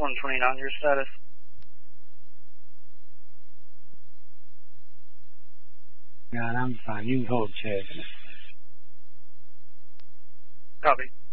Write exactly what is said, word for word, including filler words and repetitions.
one twenty-nine, your status. งานน้ำสารยิ่งโทษเชย Copy.